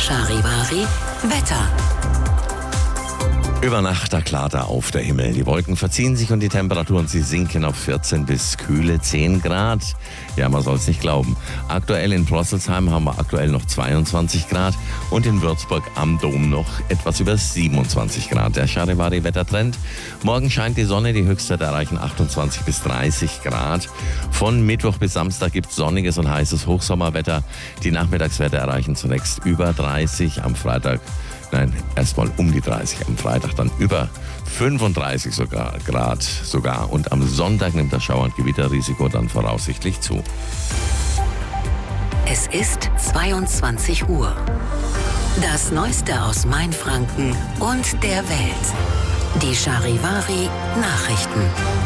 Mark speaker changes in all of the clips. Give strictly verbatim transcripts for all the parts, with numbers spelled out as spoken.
Speaker 1: Charivari Wetter.
Speaker 2: Über Nacht da klart er auf der Himmel. Die Wolken verziehen sich und die Temperaturen, sie sinken auf vierzehn bis kühle zehn Grad. Ja, man soll es nicht glauben. Aktuell in Prosselsheim haben wir aktuell noch zweiundzwanzig Grad und in Würzburg am Dom noch etwas über siebenundzwanzig Grad. Der Charivari-Wettertrend. Morgen scheint die Sonne, die Höchstwerte erreichen achtundzwanzig bis dreißig Grad. Von Mittwoch bis Samstag gibt es sonniges und heißes Hochsommerwetter. Die Nachmittagswerte erreichen zunächst über dreißig, am Freitag Nein, erstmal um die dreißig, am Freitag dann über fünfunddreißig sogar Grad sogar. Und am Sonntag nimmt das Schauer- und Gewitterrisiko dann voraussichtlich zu.
Speaker 1: Es ist zweiundzwanzig Uhr. Das Neueste aus Mainfranken und der Welt. Die Charivari Nachrichten.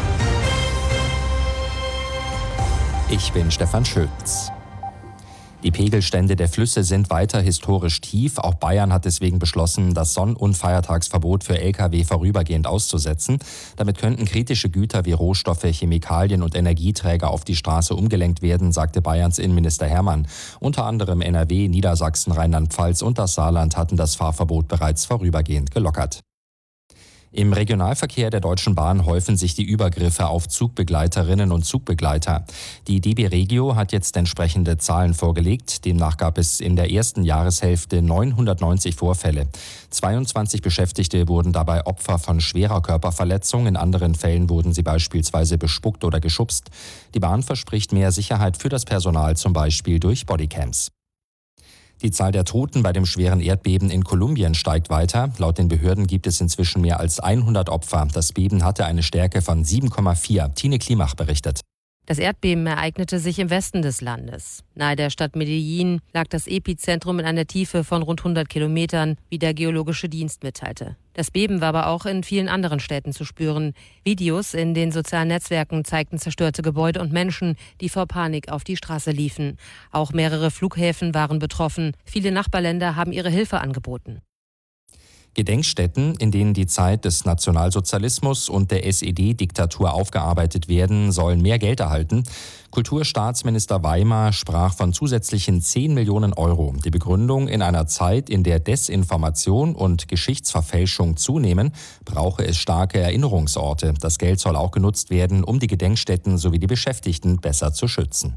Speaker 3: Ich bin Stefan Schütz. Die Pegelstände der Flüsse sind weiter historisch tief. Auch Bayern hat deswegen beschlossen, das Sonn- und Feiertagsverbot für L K W vorübergehend auszusetzen. Damit könnten kritische Güter wie Rohstoffe, Chemikalien und Energieträger auf die Straße umgelenkt werden, sagte Bayerns Innenminister Hermann. Unter anderem N R W, Niedersachsen, Rheinland-Pfalz und das Saarland hatten das Fahrverbot bereits vorübergehend gelockert. Im Regionalverkehr der Deutschen Bahn häufen sich die Übergriffe auf Zugbegleiterinnen und Zugbegleiter. Die D B Regio hat jetzt entsprechende Zahlen vorgelegt. Demnach gab es in der ersten Jahreshälfte neunhundertneunzig Vorfälle. zweiundzwanzig Beschäftigte wurden dabei Opfer von schwerer Körperverletzung. In anderen Fällen wurden sie beispielsweise bespuckt oder geschubst. Die Bahn verspricht mehr Sicherheit für das Personal, zum Beispiel durch Bodycams. Die Zahl der Toten bei dem schweren Erdbeben in Kolumbien steigt weiter. Laut den Behörden gibt es inzwischen mehr als hundert Opfer. Das Beben hatte eine Stärke von sieben Komma vier. Tine Klimach berichtet.
Speaker 4: Das Erdbeben ereignete sich im Westen des Landes. Nahe der Stadt Medellin lag das Epizentrum in einer Tiefe von rund hundert Kilometern, wie der Geologische Dienst mitteilte. Das Beben war aber auch in vielen anderen Städten zu spüren. Videos in den sozialen Netzwerken zeigten zerstörte Gebäude und Menschen, die vor Panik auf die Straße liefen. Auch mehrere Flughäfen waren betroffen. Viele Nachbarländer haben ihre Hilfe angeboten.
Speaker 3: Gedenkstätten, in denen die Zeit des Nationalsozialismus und der S E D-Diktatur aufgearbeitet werden, sollen mehr Geld erhalten. Kulturstaatsminister Weimar sprach von zusätzlichen zehn Millionen Euro. Die Begründung: in einer Zeit, in der Desinformation und Geschichtsverfälschung zunehmen, brauche es starke Erinnerungsorte. Das Geld soll auch genutzt werden, um die Gedenkstätten sowie die Beschäftigten besser zu schützen.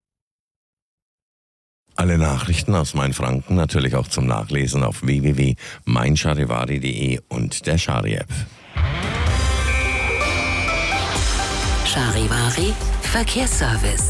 Speaker 2: Alle Nachrichten aus Mainfranken natürlich auch zum Nachlesen auf w w w punkt mein charivari punkt de und der Chari-App.
Speaker 1: Charivari Verkehrsservice.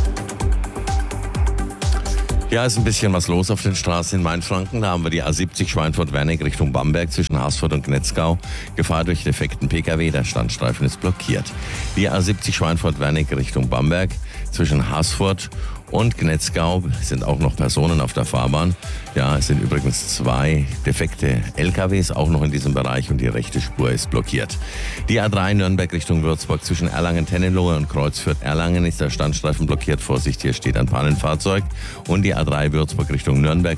Speaker 2: Ja, ist ein bisschen was los auf den Straßen in Mainfranken. Da haben wir die A siebzig Schweinfurt-Wernig Richtung Bamberg zwischen Haßfurt und Gnetzgau. Gefahr durch defekten P K W, der Standstreifen ist blockiert. Die A siebzig Schweinfurt-Wernig Richtung Bamberg zwischen Haßfurt und Gnetzgau sind auch noch Personen auf der Fahrbahn. Ja, es sind übrigens zwei defekte L K Ws auch noch in diesem Bereich und die rechte Spur ist blockiert. Die A drei Nürnberg Richtung Würzburg zwischen Erlangen-Tennenlohe und Kreuzfürth-Erlangen ist der Standstreifen blockiert. Vorsicht, hier steht ein Pannenfahrzeug. Und die A drei Würzburg Richtung Nürnberg